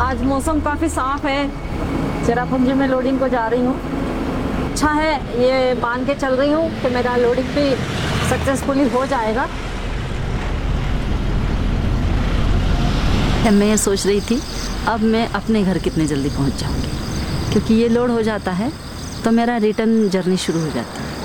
आज मौसम काफ़ी साफ है। चेरापूंजी में लोडिंग को जा रही हूँ। अच्छा है, ये मान के चल रही हूँ कि मेरा लोडिंग भी सक्सेसफुली हो जाएगा। मैं ये सोच रही थी अब मैं अपने घर कितने जल्दी पहुंच जाऊंगी, क्योंकि ये लोड हो जाता है तो मेरा रिटर्न जर्नी शुरू हो जाती है।